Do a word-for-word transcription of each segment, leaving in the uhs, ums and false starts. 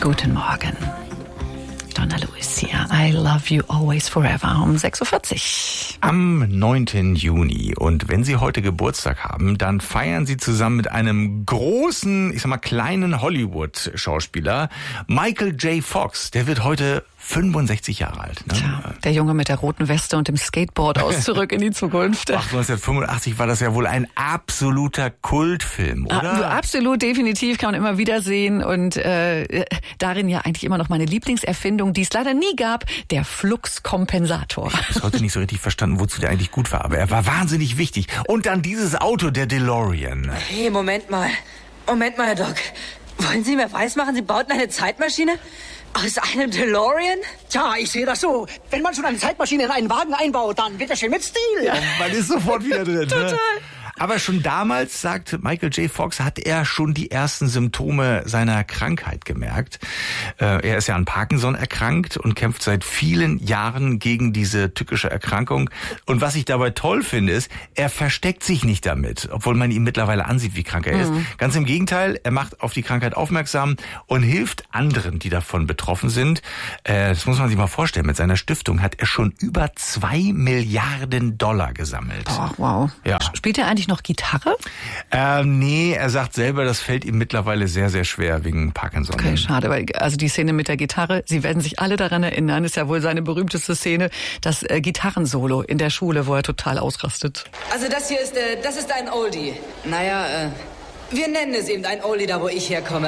Guten Morgen. Donna Lewis hier. I love you always forever um sechs Uhr vierzig. Am neunten Juni. Und wenn Sie heute Geburtstag haben, dann feiern Sie zusammen mit einem großen, ich sag mal kleinen Hollywood-Schauspieler, Michael J. Fox. Der wird heute fünfundsechzig Jahre alt. Ne? Tja, der Junge mit der roten Weste und dem Skateboard aus Zurück in die Zukunft. Ach, neunzehnhundertfünfundachtzig war das ja wohl ein absoluter Kultfilm, oder? Absolut, definitiv, kann man immer wieder sehen. Und äh, darin ja eigentlich immer noch meine Lieblingserfindung, die es leider nie gab, der Fluxkompensator. Ich habe bis heute nicht so richtig verstanden, wozu der eigentlich gut war, aber er war wahnsinnig wichtig. Und dann dieses Auto, der DeLorean. Hey, Moment mal. Moment mal, Herr Doc. Wollen Sie mir weismachen, Sie bauten eine Zeitmaschine? Aus einem DeLorean? Tja, ich sehe das so. Wenn man schon eine Zeitmaschine in einen Wagen einbaut, dann wird das schön mit Stil. Ja, man ist sofort wieder drin. Total. Ne? Aber schon damals, sagt Michael J. Fox, hat er schon die ersten Symptome seiner Krankheit gemerkt. Äh, er ist ja an Parkinson erkrankt und kämpft seit vielen Jahren gegen diese tückische Erkrankung. Und was ich dabei toll finde, ist, er versteckt sich nicht damit, obwohl man ihn mittlerweile ansieht, wie krank er ist. Mhm. Ganz im Gegenteil, er macht auf die Krankheit aufmerksam und hilft anderen, die davon betroffen sind. Äh, das muss man sich mal vorstellen. Mit seiner Stiftung hat er schon über zwei Milliarden Dollar gesammelt. Boah, wow. Ja. Spielt er eigentlich noch Gitarre? Ähm, nee, er sagt selber, das fällt ihm mittlerweile sehr, sehr schwer wegen Parkinson. Okay, schade, weil also die Szene mit der Gitarre, Sie werden sich alle daran erinnern, ist ja wohl seine berühmteste Szene, das äh, Gitarrensolo in der Schule, wo er total ausrastet. Also das hier ist, äh, das ist ein Oldie. Naja, äh, wir nennen es eben ein Oldie, da wo ich herkomme.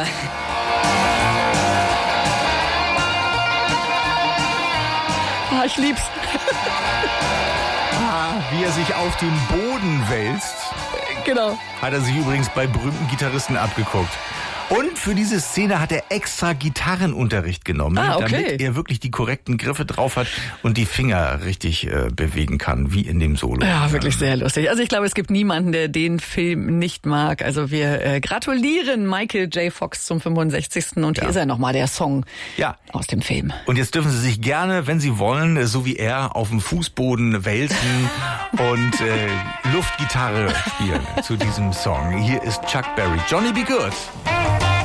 Ah, ich lieb's. Wie er sich auf den Boden wälzt, Genau. hat er sich übrigens bei berühmten Gitarristen abgeguckt. Und für diese Szene hat er extra Gitarrenunterricht genommen, ah, okay. damit er wirklich die korrekten Griffe drauf hat und die Finger richtig äh, bewegen kann, wie in dem Solo. Ja, wirklich sehr lustig. Also ich glaube, es gibt niemanden, der den Film nicht mag. Also wir äh, gratulieren Michael J. Fox zum fünfundsechzigsten Und hier Ja. ist er nochmal, der Song Ja. aus dem Film. Und jetzt dürfen Sie sich gerne, wenn Sie wollen, so wie er, auf dem Fußboden wälzen und äh, Luftgitarre spielen zu diesem Song. Hier ist Chuck Berry. Johnny Be Good.